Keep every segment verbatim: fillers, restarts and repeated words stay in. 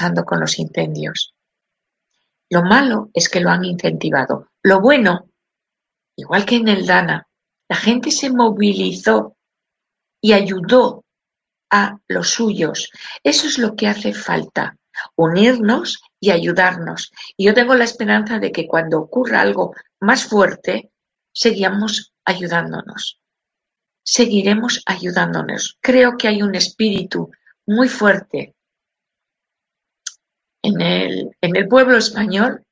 pasando con los incendios. Lo malo es que lo han incentivado. Lo bueno, igual que en el Dana, la gente se movilizó y ayudó a los suyos. Eso es lo que hace falta, unirnos y ayudarnos. Y yo tengo la esperanza de que cuando ocurra algo más fuerte, seguiremos ayudándonos. Seguiremos ayudándonos. Creo que hay un espíritu muy fuerte en el, en el pueblo español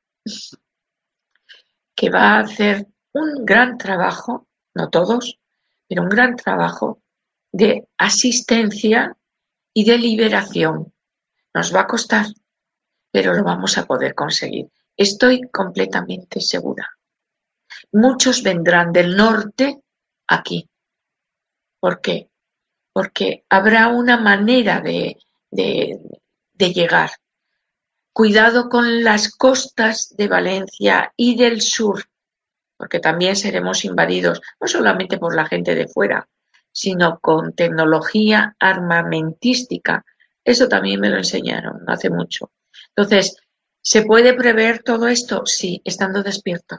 que va a hacer un gran trabajo, no todos, pero un gran trabajo de asistencia y de liberación. Nos va a costar, pero lo vamos a poder conseguir. Estoy completamente segura. Muchos vendrán del norte aquí. ¿Por qué? Porque habrá una manera de, de, de llegar. Cuidado con las costas de Valencia y del sur, porque también seremos invadidos, no solamente por la gente de fuera, sino con tecnología armamentística. Eso también me lo enseñaron no hace mucho. Entonces, ¿se puede prever todo esto? Sí, estando despierto.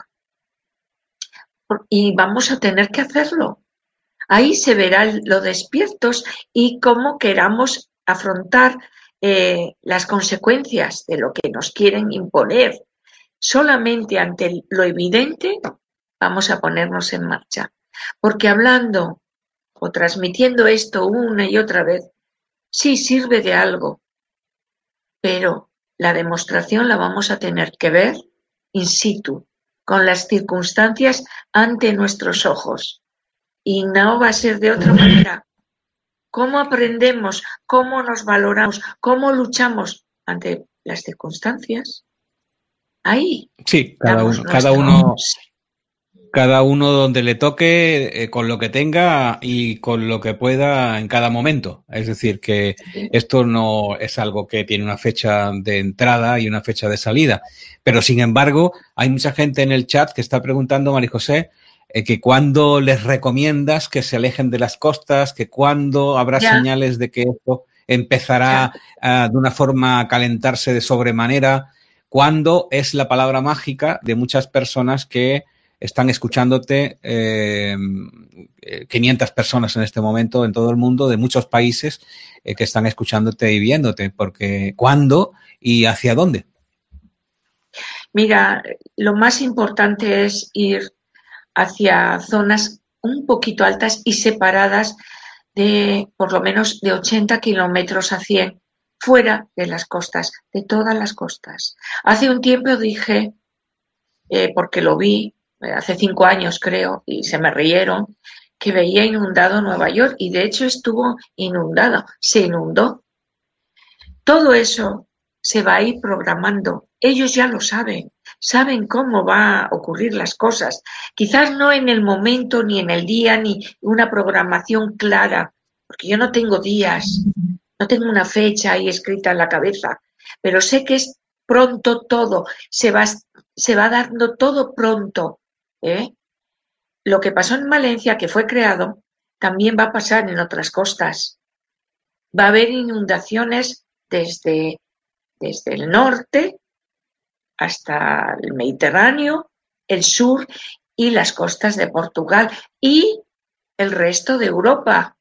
Y vamos a tener que hacerlo. Ahí se verá lo despiertos y cómo queramos afrontar eh, las consecuencias de lo que nos quieren imponer. Solamente ante lo evidente vamos a ponernos en marcha. Porque hablando o transmitiendo esto una y otra vez, sí sirve de algo, pero la demostración la vamos a tener que ver in situ, con las circunstancias ante nuestros ojos. Y no va a ser de otra manera. ¿Cómo aprendemos? ¿Cómo nos valoramos? ¿Cómo luchamos ante las circunstancias? Ahí. Sí, cada uno, cada uno, cada uno donde le toque, eh, con lo que tenga y con lo que pueda en cada momento. Es decir, que sí. Esto no es algo que tiene una fecha de entrada y una fecha de salida. Pero, sin embargo, hay mucha gente en el chat que está preguntando, María José, eh, que cuándo les recomiendas que se alejen de las costas, que cuándo habrá ya. señales de que esto empezará uh, de una forma a calentarse de sobremanera. ¿Cuándo es la palabra mágica de muchas personas que están escuchándote, eh, quinientas personas en este momento en todo el mundo, de muchos países eh, que están escuchándote y viéndote? Porque ¿cuándo y hacia dónde? Mira, lo más importante es ir hacia zonas un poquito altas y separadas de por lo menos de ochenta kilómetros a cien, fuera de las costas, de todas las costas. Hace un tiempo dije, eh, porque lo vi, hace cinco años creo, y se me rieron, que veía inundado Nueva York, y de hecho estuvo inundado, se inundó. Todo eso se va a ir programando. Ellos ya lo saben, saben cómo va a ocurrir las cosas. Quizás no en el momento, ni en el día, ni una programación clara, porque yo no tengo días, no tengo una fecha ahí escrita en la cabeza, pero sé que es pronto todo, se va, se va dando todo pronto, ¿eh? Lo que pasó en Valencia, que fue creado, también va a pasar en otras costas. Va a haber inundaciones desde, desde el norte hasta el Mediterráneo, el sur y las costas de Portugal y el resto de Europa.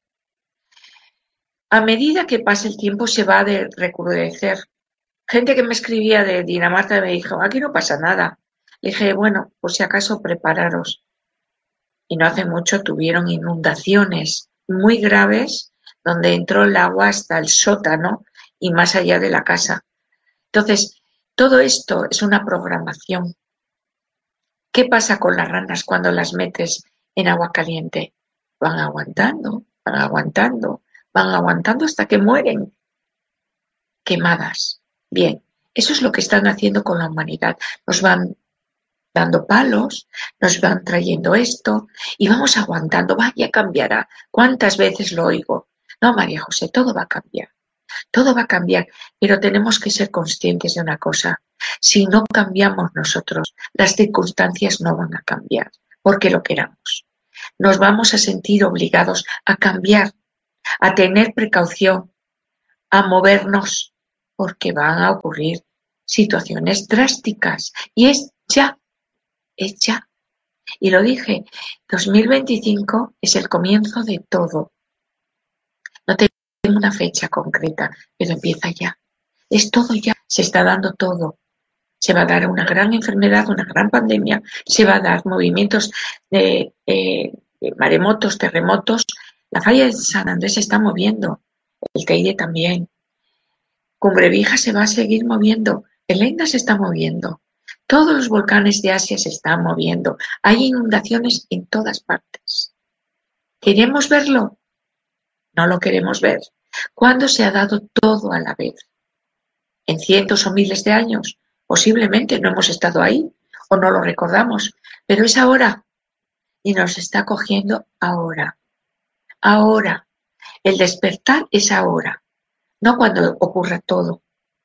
A medida que pase el tiempo se va a recrudecer. Gente que me escribía de Dinamarca me dijo, aquí no pasa nada. Le dije, bueno, por si acaso prepararos. Y no hace mucho tuvieron inundaciones muy graves donde entró el agua hasta el sótano y más allá de la casa. Entonces, todo esto es una programación. ¿Qué pasa con las ranas cuando las metes en agua caliente? Van aguantando, van aguantando, van aguantando hasta que mueren quemadas. Bien, eso es lo que están haciendo con la humanidad. Nos van dando palos, nos van trayendo esto y vamos aguantando. Vaya, cambiará. ¿Cuántas veces lo oigo? No, María José, todo va a cambiar. Todo va a cambiar, pero tenemos que ser conscientes de una cosa. Si no cambiamos nosotros, las circunstancias no van a cambiar, porque lo queramos. Nos vamos a sentir obligados a cambiar, a tener precaución, a movernos, porque van a ocurrir situaciones drásticas y es ya, es ya. Y lo dije, dos mil veinticinco es el comienzo de todo. No tengo una fecha concreta, pero empieza ya. Es todo ya, se está dando todo. Se va a dar una gran enfermedad, una gran pandemia, se va a dar movimientos de, eh, de maremotos, terremotos. La falla de San Andrés se está moviendo, el Teide también. Cumbrevija se va a seguir moviendo, el Etna se está moviendo. Todos los volcanes de Asia se están moviendo. Hay inundaciones en todas partes. ¿Queremos verlo? No lo queremos ver. ¿Cuándo se ha dado todo a la vez? ¿En cientos o miles de años? Posiblemente no hemos estado ahí o no lo recordamos, pero es ahora y nos está cogiendo ahora. Ahora. El despertar es ahora, no cuando ocurra todo,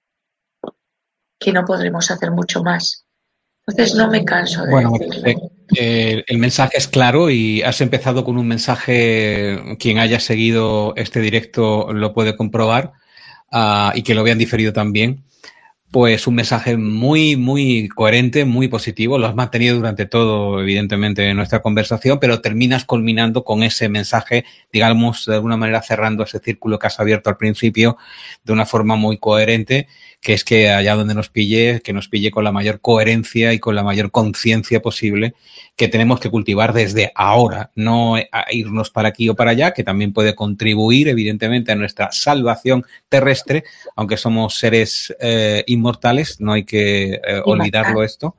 que no podremos hacer mucho más. Entonces no me canso de bueno, decirlo. Eh, eh, el mensaje es claro y has empezado con un mensaje, quien haya seguido este directo lo puede comprobar, uh, y que lo vean diferido también. Pues un mensaje muy, muy coherente, muy positivo. Lo has mantenido durante todo, evidentemente, nuestra conversación, pero terminas culminando con ese mensaje, digamos, de alguna manera cerrando ese círculo que has abierto al principio de una forma muy coherente, que es que allá donde nos pille, que nos pille con la mayor coherencia y con la mayor conciencia posible, que tenemos que cultivar desde ahora, no a irnos para aquí o para allá, que también puede contribuir, evidentemente, a nuestra salvación terrestre, aunque somos seres eh, inmortales, no hay que eh, olvidarlo esto.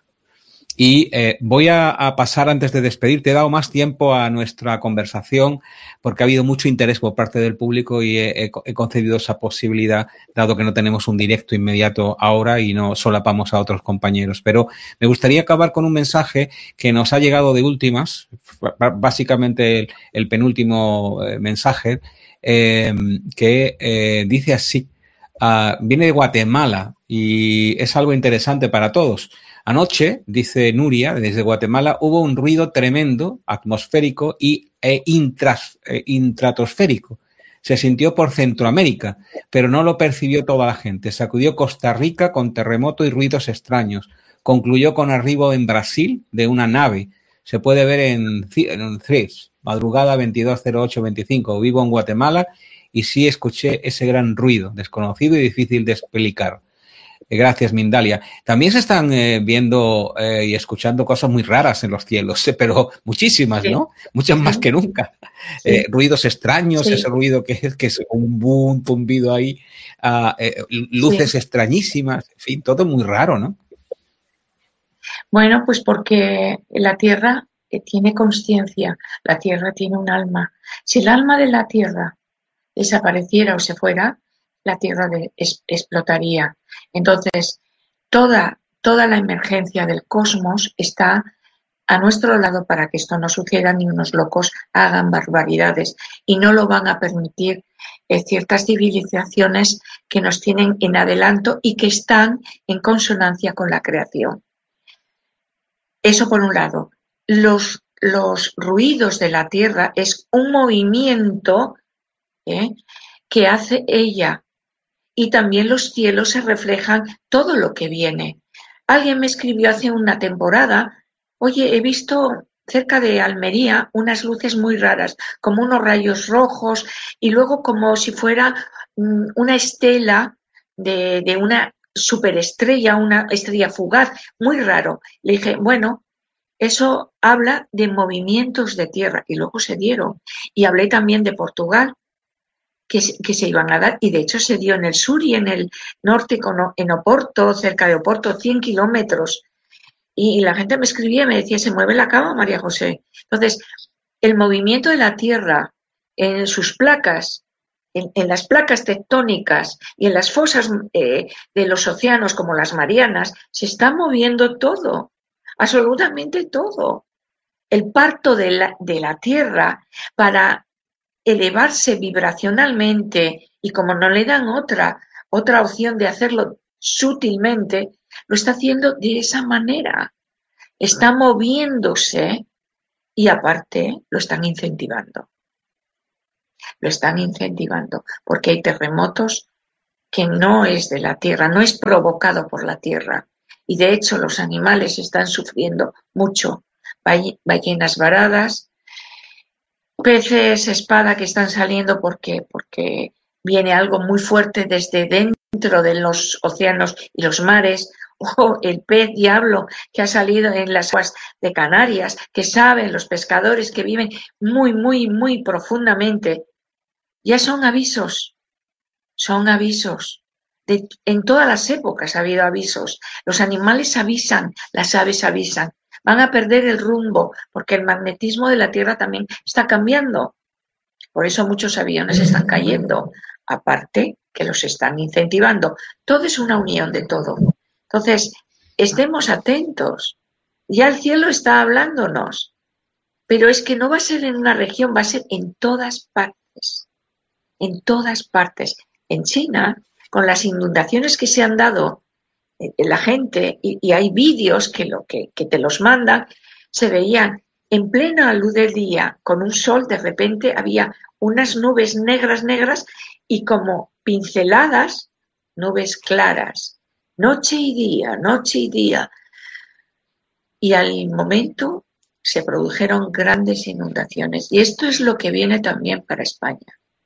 Y eh, voy a, a pasar, antes de despedirte, he dado más tiempo a nuestra conversación porque ha habido mucho interés por parte del público y he, he, he concedido esa posibilidad, dado que no tenemos un directo inmediato ahora y no solapamos a otros compañeros. Pero me gustaría acabar con un mensaje que nos ha llegado de últimas, básicamente el, el penúltimo eh, mensaje, eh, que eh, dice así, uh, viene de Guatemala y es algo interesante para todos. Anoche, dice Nuria, desde Guatemala, hubo un ruido tremendo, atmosférico y e intras, e intratosférico. Se sintió por Centroamérica, pero no lo percibió toda la gente. Sacudió Costa Rica con terremoto y ruidos extraños. Concluyó con arribo en Brasil de una nave. Se puede ver en, en Threads, madrugada veintidós cero ocho veinticinco. Vivo en Guatemala y sí escuché ese gran ruido, desconocido y difícil de explicar. Gracias, Mindalia. También se están eh, viendo eh, y escuchando cosas muy raras en los cielos, pero muchísimas, sí. ¿no? Muchas sí. más que nunca. Sí. Eh, ruidos extraños, sí. ese ruido que es, que es un boom, zumbido ahí, uh, eh, luces sí. extrañísimas, en fin, todo muy raro, ¿no? Bueno, pues porque la Tierra tiene consciencia, la Tierra tiene un alma. Si el alma de la Tierra desapareciera o se fuera, la Tierra de, es, explotaría. Entonces, toda, toda la emergencia del cosmos está a nuestro lado para que esto no suceda ni unos locos hagan barbaridades y no lo van a permitir eh, ciertas civilizaciones que nos tienen en adelanto y que están en consonancia con la creación. Eso por un lado. Los, los ruidos de la Tierra es un movimiento ¿eh? que hace ella. Y también los cielos se reflejan todo lo que viene. Alguien me escribió hace una temporada, oye, he visto cerca de Almería unas luces muy raras, como unos rayos rojos y luego como si fuera um, una estela de, de una superestrella, una estrella fugaz, muy raro. Le dije, bueno, eso habla de movimientos de tierra y luego se dieron. Y hablé también de Portugal. Que, que se iban a dar, y de hecho se dio en el sur y en el norte, en Oporto, cerca de Oporto, cien kilómetros. Y, y la gente me escribía y me decía, se mueve la cama, María José. Entonces, el movimiento de la Tierra en sus placas, en, en las placas tectónicas y en las fosas eh, de los océanos como las Marianas, se está moviendo todo, absolutamente todo. El parto de la, de la Tierra para elevarse vibracionalmente y como no le dan otra, otra opción de hacerlo sutilmente, lo está haciendo de esa manera. Está moviéndose y aparte lo están incentivando. Lo están incentivando porque hay terremotos que no es de la tierra, no es provocado por la tierra. Y de hecho los animales están sufriendo mucho. Ballenas varadas, peces espada que están saliendo porque, porque viene algo muy fuerte desde dentro de los océanos y los mares, o el pez diablo que ha salido en las aguas de Canarias, que saben los pescadores que viven muy, muy, muy profundamente. Ya son avisos, son avisos. De, en todas las épocas ha habido avisos. Los animales avisan, las aves avisan. Van a perder el rumbo porque el magnetismo de la Tierra también está cambiando. Por eso muchos aviones están cayendo, aparte que los están incentivando. Todo es una unión de todo. Entonces, estemos atentos. Ya el cielo está hablándonos, pero es que no va a ser en una región, va a ser en todas partes. En todas partes. En China, con las inundaciones que se han dado, la gente, y, y hay vídeos que, lo, que, que te los mandan, se veían en plena luz del día, con un sol, de repente había unas nubes negras, negras, y como pinceladas, nubes claras, noche y día, noche y día. Y al momento se produjeron grandes inundaciones. Y esto es lo que viene también para España.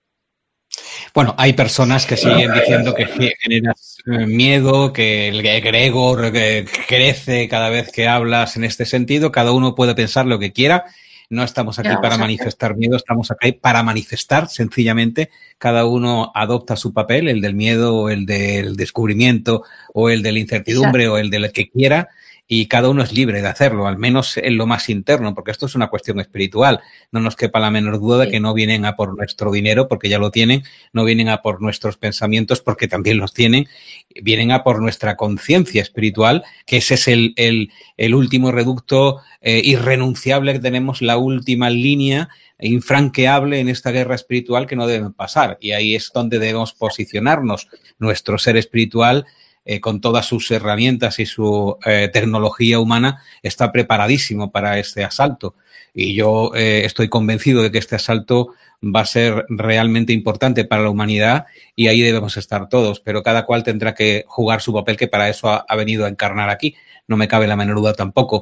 Bueno, hay personas que siguen diciendo que generas miedo, que el egregor crece cada vez que hablas en este sentido. Cada uno puede pensar lo que quiera. No estamos aquí para manifestar miedo, estamos aquí para manifestar sencillamente. Cada uno adopta su papel, el del miedo o el del descubrimiento o el de la incertidumbre Exacto. o el del que quiera. Y cada uno es libre de hacerlo, al menos en lo más interno, porque esto es una cuestión espiritual. No nos quepa la menor duda de que no vienen a por nuestro dinero, porque ya lo tienen, no vienen a por nuestros pensamientos, porque también los tienen, vienen a por nuestra conciencia espiritual, que ese es el, el, el último reducto eh, irrenunciable que tenemos, la última línea infranqueable en esta guerra espiritual que no deben pasar. Y ahí es donde debemos posicionarnos. Nuestro ser espiritual, Eh, con todas sus herramientas y su eh, tecnología humana, está preparadísimo para este asalto. Y yo eh, estoy convencido de que este asalto va a ser realmente importante para la humanidad y ahí debemos estar todos, pero cada cual tendrá que jugar su papel, que para eso ha, ha venido a encarnar aquí. No me cabe la menor duda tampoco.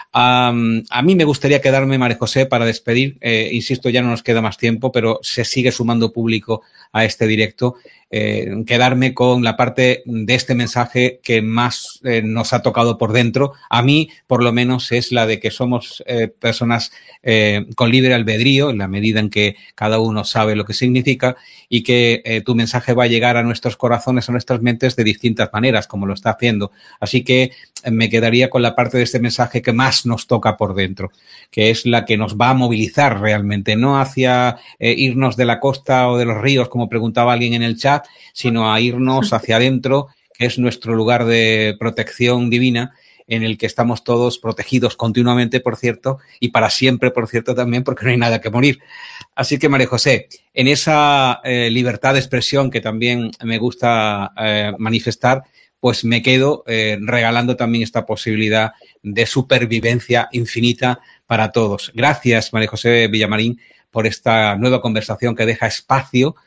Um, a mí me gustaría quedarme, María José, para despedir. Eh, insisto, ya no nos queda más tiempo, pero se sigue sumando público a este directo. Eh, quedarme con la parte de este mensaje que más eh, nos ha tocado por dentro. A mí, por lo menos, es la de que somos eh, personas eh, con libre albedrío, en la medida en que cada uno sabe lo que significa, y que eh, tu mensaje va a llegar a nuestros corazones, a nuestras mentes de distintas maneras, como lo está haciendo. Así que eh, me quedaría con la parte de este mensaje que más nos toca por dentro, que es la que nos va a movilizar realmente, no hacia eh, irnos de la costa o de los ríos, como preguntaba alguien en el chat, sino a irnos hacia adentro, que es nuestro lugar de protección divina, en el que estamos todos protegidos continuamente, por cierto, y para siempre, por cierto, también, porque no hay nada que morir. Así que, María José, en esa eh, libertad de expresión que también me gusta eh, manifestar, pues me quedo eh, regalando también esta posibilidad de supervivencia infinita para todos. Gracias, María José Villamarín, por esta nueva conversación que deja espacio,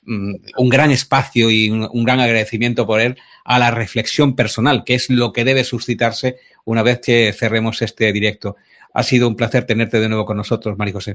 un gran espacio y un, un gran agradecimiento por él a la reflexión personal, que es lo que debe suscitarse una vez que cerremos este directo. Ha sido un placer tenerte de nuevo con nosotros, María José.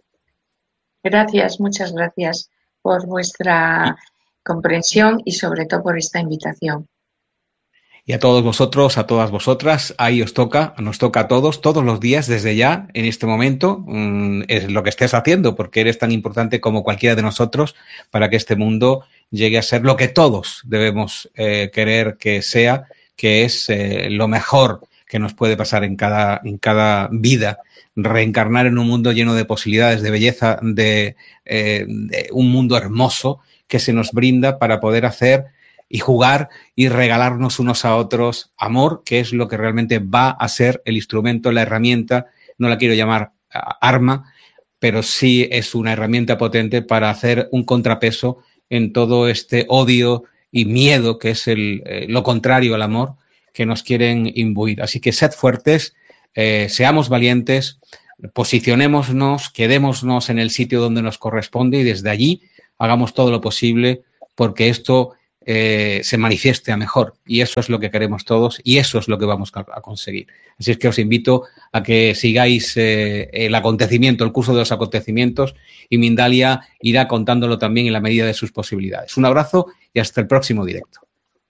Gracias, muchas gracias por vuestra comprensión y sobre todo por esta invitación. Y a todos vosotros, a todas vosotras, ahí os toca, nos toca a todos, todos los días, desde ya, en este momento, mmm, es lo que estés haciendo, porque eres tan importante como cualquiera de nosotros para que este mundo llegue a ser lo que todos debemos eh, querer que sea, que es eh, lo mejor que nos puede pasar en cada, en cada vida, reencarnar en un mundo lleno de posibilidades, de belleza, de, eh, de un mundo hermoso que se nos brinda para poder hacer y jugar y regalarnos unos a otros amor, que es lo que realmente va a ser el instrumento, la herramienta, no la quiero llamar arma, pero sí es una herramienta potente para hacer un contrapeso en todo este odio y miedo que es el, eh, lo contrario al amor que nos quieren imbuir. Así que sed fuertes, eh, seamos valientes, posicionémonos, quedémonos en el sitio donde nos corresponde y desde allí hagamos todo lo posible porque esto eh, se manifieste a mejor. Y eso es lo que queremos todos y eso es lo que vamos a, a conseguir. Así es que os invito a que sigáis eh, el acontecimiento, el curso de los acontecimientos, y Mindalia irá contándolo también en la medida de sus posibilidades. Un abrazo y hasta el próximo directo.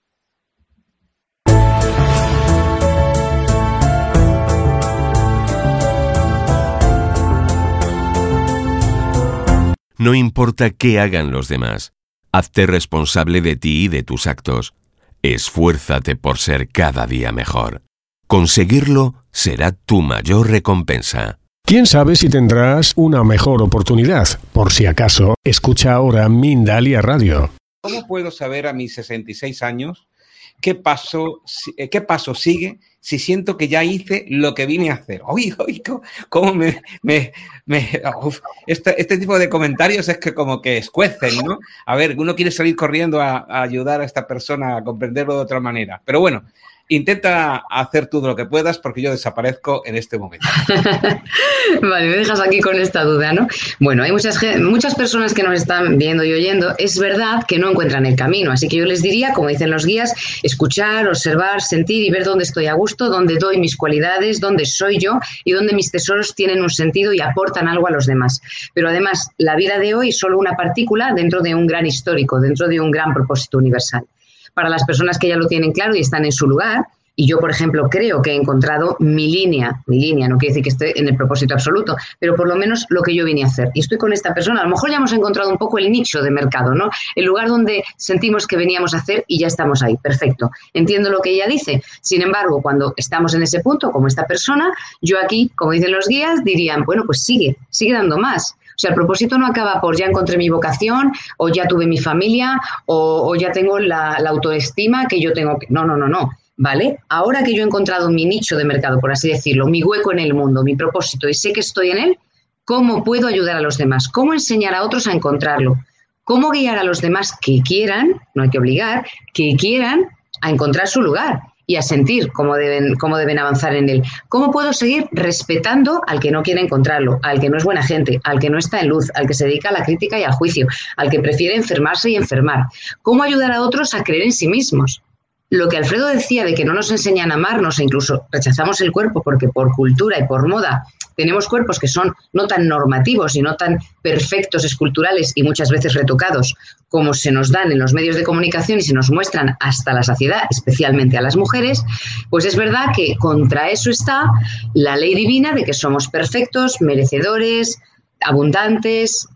No importa qué hagan los demás, hazte responsable de ti y de tus actos. Esfuérzate por ser cada día mejor. Conseguirlo será tu mayor recompensa. ¿Quién sabe si tendrás una mejor oportunidad? Por si acaso, escucha ahora Mindalia Radio. ¿Cómo puedo saber a mis sesenta y seis años qué paso, qué paso sigue si siento que ya hice lo que vine a hacer? Uy, uy, cómo me... me, me uf, este, este tipo de comentarios es que como que escuecen, ¿no? A ver, uno quiere salir corriendo a, a ayudar a esta persona a comprenderlo de otra manera. Pero bueno, intenta hacer todo lo que puedas porque yo desaparezco en este momento. Vale, me dejas aquí con esta duda, ¿no? Bueno, hay muchas, muchas personas que nos están viendo y oyendo. Es verdad que no encuentran el camino, así que yo les diría, como dicen los guías, escuchar, observar, sentir y ver dónde estoy a gusto, dónde doy mis cualidades, dónde soy yo y dónde mis tesoros tienen un sentido y aportan algo a los demás. Pero además, la vida de hoy es solo una partícula dentro de un gran histórico, dentro de un gran propósito universal. Para las personas que ya lo tienen claro y están en su lugar, y yo, por ejemplo, creo que he encontrado mi línea, mi línea, no quiere decir que esté en el propósito absoluto, pero por lo menos lo que yo vine a hacer. Y estoy con esta persona, a lo mejor ya hemos encontrado un poco el nicho de mercado, ¿no? El lugar donde sentimos que veníamos a hacer y ya estamos ahí, perfecto. Entiendo lo que ella dice. Sin embargo, cuando estamos en ese punto, como esta persona, yo aquí, como dicen los guías, dirían, bueno, pues sigue, sigue dando más. O sea, el propósito no acaba por ya encontré mi vocación o ya tuve mi familia o, o ya tengo la, la autoestima que yo tengo que... No, no, no, no. ¿Vale? Ahora que yo he encontrado mi nicho de mercado, por así decirlo, mi hueco en el mundo, mi propósito y sé que estoy en él, ¿cómo puedo ayudar a los demás? ¿Cómo enseñar a otros a encontrarlo? ¿Cómo guiar a los demás que quieran, no hay que obligar, que quieran a encontrar su lugar y a sentir cómo deben, cómo deben avanzar en él? ¿Cómo puedo seguir respetando al que no quiere encontrarlo, al que no es buena gente, al que no está en luz, al que se dedica a la crítica y al juicio, al que prefiere enfermarse y enfermar? ¿Cómo ayudar a otros a creer en sí mismos? Lo que Alfredo decía de que no nos enseñan a amarnos e incluso rechazamos el cuerpo porque por cultura y por moda tenemos cuerpos que son no tan normativos y no tan perfectos, esculturales y muchas veces retocados como se nos dan en los medios de comunicación y se nos muestran hasta la saciedad, especialmente a las mujeres, pues es verdad que contra eso está la ley divina de que somos perfectos, merecedores, abundantes,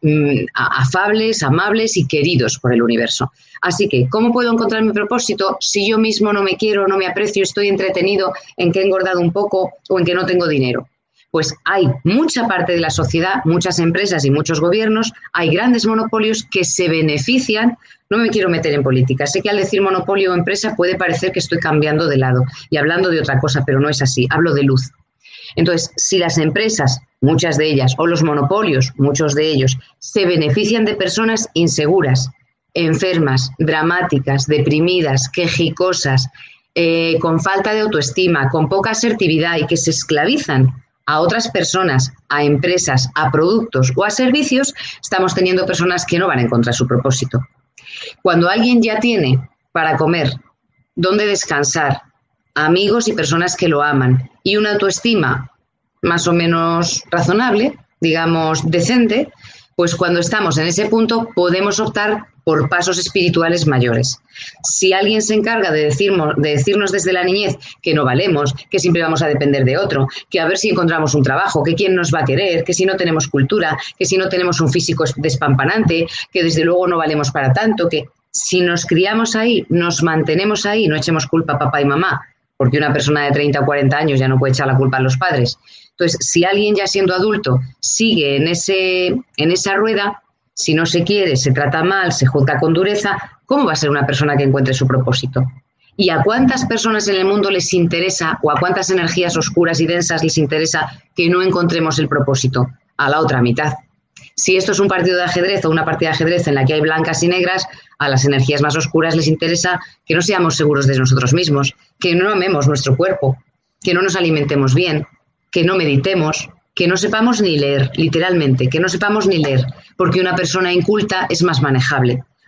afables, amables y queridos por el universo. Así que, ¿cómo puedo encontrar mi propósito si yo mismo no me quiero, no me aprecio, estoy entretenido en que he engordado un poco o en que no tengo dinero? Pues hay mucha parte de la sociedad, muchas empresas y muchos gobiernos, hay grandes monopolios que se benefician. No me quiero meter en política. Sé que al decir monopolio o empresa puede parecer que estoy cambiando de lado y hablando de otra cosa, pero no es así. Hablo de luz. Entonces, si las empresas, muchas de ellas, o los monopolios, muchos de ellos, se benefician de personas inseguras, enfermas, dramáticas, deprimidas, quejicosas, eh, con falta de autoestima, con poca asertividad y que se esclavizan a otras personas, a empresas, a productos o a servicios, estamos teniendo personas que no van a encontrar su propósito. Cuando alguien ya tiene para comer, dónde descansar, amigos y personas que lo aman y una autoestima más o menos razonable, digamos decente, pues cuando estamos en ese punto podemos optar por pasos espirituales mayores. Si alguien se encarga de decirnos, de decirnos desde la niñez que no valemos, que siempre vamos a depender de otro, que a ver si encontramos un trabajo, que quién nos va a querer, que si no tenemos cultura, que si no tenemos un físico despampanante, que desde luego no valemos para tanto, que si nos criamos ahí, nos mantenemos ahí, no echemos culpa a papá y mamá, porque una persona de treinta o cuarenta años ya no puede echar la culpa a los padres. Entonces, si alguien ya siendo adulto sigue en, ese, en esa rueda, si no se quiere, se trata mal, se juzga con dureza, ¿cómo va a ser una persona que encuentre su propósito? ¿Y a cuántas personas en el mundo les interesa o a cuántas energías oscuras y densas les interesa que no encontremos el propósito? A la otra mitad. Si esto es un partido de ajedrez o una partida de ajedrez en la que hay blancas y negras, a las energías más oscuras les interesa que no seamos seguros de nosotros mismos, que no amemos nuestro cuerpo, que no nos alimentemos bien, que no meditemos, que no sepamos ni leer, literalmente, que no sepamos ni leer, porque una persona inculta es más manejable.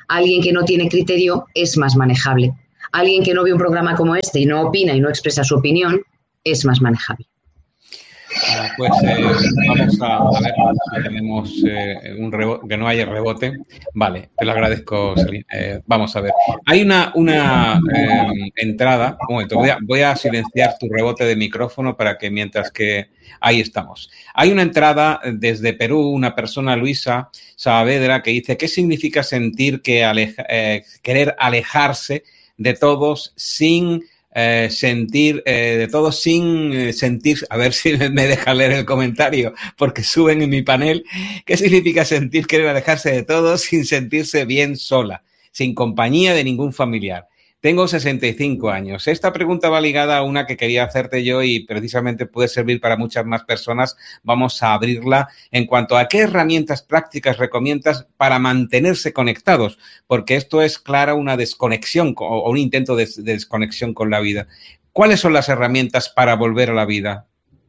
Alguien que no tiene criterio es más manejable. Alguien que no ve un programa como este y no opina y no expresa su opinión es más manejable. Uh, pues eh, vamos a, a ver si tenemos eh, un rebote, que no haya rebote. Vale, te lo agradezco, Selina. Eh, vamos a ver. Hay una, una eh, entrada. Un momento, voy a, voy a silenciar tu rebote de micrófono para que mientras que... Ahí estamos. Hay una entrada desde Perú, una persona, Luisa Saavedra, que dice: ¿qué significa sentir que aleja, eh, querer alejarse de todos sin... Eh, sentir eh, de todo sin eh, sentir, a ver si me deja leer el comentario porque suben en mi panel, ¿qué significa sentir querer alejarse de todos sin sentirse bien sola, sin compañía de ningún familiar? Tengo sesenta y cinco años. Esta pregunta va ligada a una que quería hacerte yo y precisamente puede servir para muchas más personas. Vamos a abrirla en cuanto a qué herramientas prácticas recomiendas para mantenerse conectados, porque esto es clara una desconexión o un intento de desconexión con la vida. ¿Cuáles son las herramientas para volver a la vida?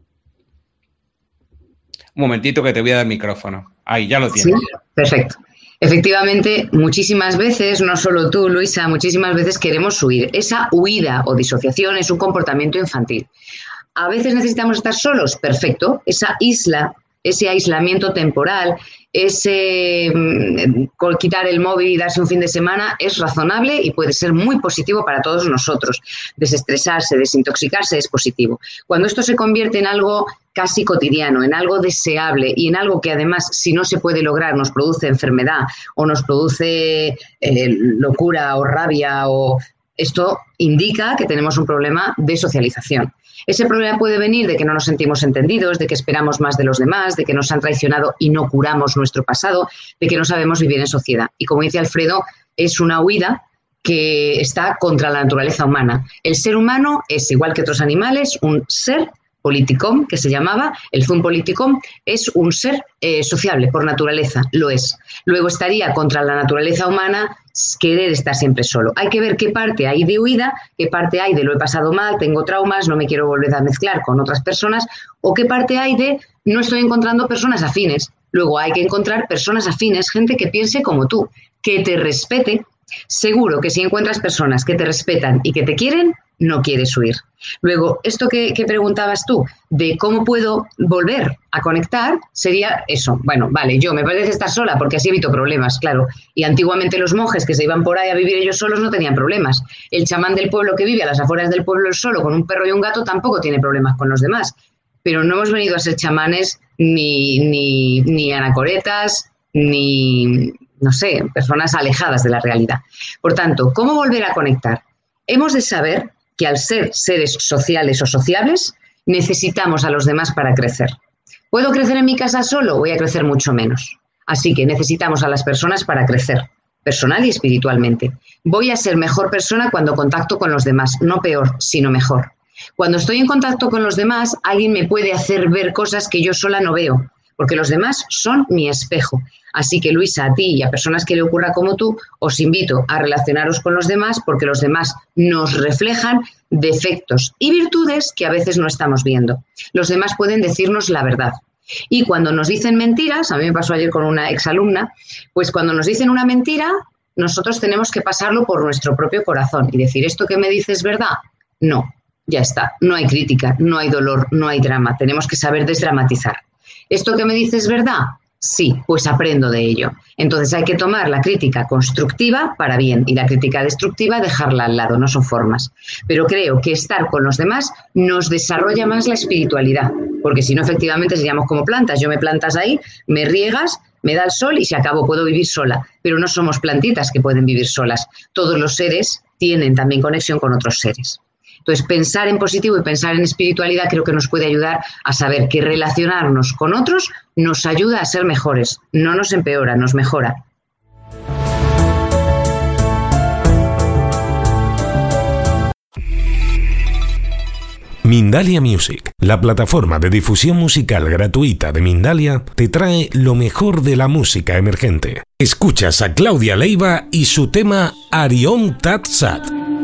Un momentito que te voy a dar el micrófono. Ahí, ya lo tienes. Sí, perfecto. Efectivamente, muchísimas veces, no solo tú, Luisa, muchísimas veces queremos huir. Esa huida o disociación es un comportamiento infantil. A veces necesitamos estar solos, perfecto. Esa isla, ese aislamiento temporal, ese mm, quitar el móvil y darse un fin de semana es razonable y puede ser muy positivo para todos nosotros. Desestresarse, desintoxicarse es positivo. Cuando esto se convierte en algo casi cotidiano, en algo deseable y en algo que además, si no se puede lograr, nos produce enfermedad o nos produce eh, locura o rabia, o esto indica que tenemos un problema de socialización. Ese problema puede venir de que no nos sentimos entendidos, de que esperamos más de los demás, de que nos han traicionado y no curamos nuestro pasado, de que no sabemos vivir en sociedad. Y como dice Alfredo, es una huida que está contra la naturaleza humana. El ser humano es, igual que otros animales, un ser politicón, que se llamaba, el zoom politicón, es un ser eh, sociable por naturaleza, lo es. Luego estaría contra la naturaleza humana querer estar siempre solo. Hay que ver qué parte hay de huida, qué parte hay de lo he pasado mal, tengo traumas, no me quiero volver a mezclar con otras personas, o qué parte hay de no estoy encontrando personas afines. Luego hay que encontrar personas afines, gente que piense como tú, que te respete. Seguro que si encuentras personas que te respetan y que te quieren, no quieres huir. Luego, esto que, que preguntabas tú, de cómo puedo volver a conectar, sería eso. Bueno, vale, yo me parece estar sola porque así evito problemas, claro. Y antiguamente los monjes que se iban por ahí a vivir ellos solos no tenían problemas. El chamán del pueblo que vive a las afueras del pueblo solo con un perro y un gato tampoco tiene problemas con los demás. Pero no hemos venido a ser chamanes ni, ni, ni anacoretas, ni, no sé, personas alejadas de la realidad. Por tanto, ¿cómo volver a conectar? Hemos de saber que al ser seres sociales o sociables, necesitamos a los demás para crecer. ¿Puedo crecer en mi casa solo? Voy a crecer mucho menos. Así que necesitamos a las personas para crecer, personal y espiritualmente. Voy a ser mejor persona cuando contacto con los demás, no peor, sino mejor. Cuando estoy en contacto con los demás, alguien me puede hacer ver cosas que yo sola no veo, porque los demás son mi espejo. Así que, Luisa, a ti y a personas que le ocurra como tú, os invito a relacionaros con los demás porque los demás nos reflejan defectos y virtudes que a veces no estamos viendo. Los demás pueden decirnos la verdad. Y cuando nos dicen mentiras, a mí me pasó ayer con una exalumna, pues cuando nos dicen una mentira, nosotros tenemos que pasarlo por nuestro propio corazón y decir, ¿esto que me dices es verdad? No, ya está. No hay crítica, no hay dolor, no hay drama. Tenemos que saber desdramatizar. ¿Esto que me dices es verdad? Sí, pues aprendo de ello. Entonces hay que tomar la crítica constructiva para bien y la crítica destructiva dejarla al lado, no son formas. Pero creo que estar con los demás nos desarrolla más la espiritualidad, porque si no, efectivamente seríamos como plantas. Yo me plantas ahí, me riegas, me da el sol y se acabó, puedo vivir sola. Pero no somos plantitas que pueden vivir solas. Todos los seres tienen también conexión con otros seres. Entonces, pensar en positivo y pensar en espiritualidad creo que nos puede ayudar a saber que relacionarnos con otros nos ayuda a ser mejores, no nos empeora, nos mejora. Mindalia Music, la plataforma de difusión musical gratuita de Mindalia, te trae lo mejor de la música emergente. Escuchas a Claudia Leiva y su tema Arión Tat Sat.